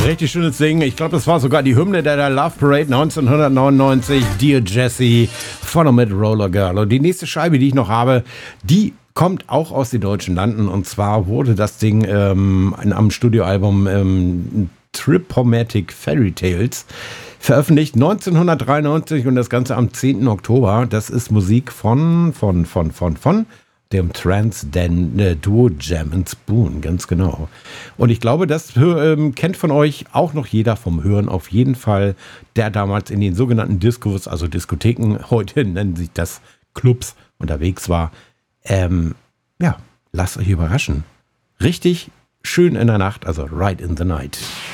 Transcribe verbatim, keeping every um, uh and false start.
Richtig schönes Ding. Ich glaube, das war sogar die Hymne der, der Love Parade neunzehnhundertneunundneunzig. Dear Jessie, vorne mit Roller Girl. Und die nächste Scheibe, die ich noch habe, die kommt auch aus den deutschen Landen. Und zwar wurde das Ding ähm, am Studioalbum ähm, Tripomatic Fairy Tales veröffentlicht neunzehnhundertdreiundneunzig und das Ganze am zehnten Oktober. Das ist Musik von, von, von, von, von dem Trans-Duo Jam and Spoon, ganz genau. Und ich glaube, das ähm, kennt von euch auch noch jeder vom Hören auf jeden Fall, der damals in den sogenannten Discos, also Diskotheken, heute nennen sich das Clubs, unterwegs war. Ähm, ja, lasst euch überraschen. Richtig schön in der Nacht, also Right in the Night.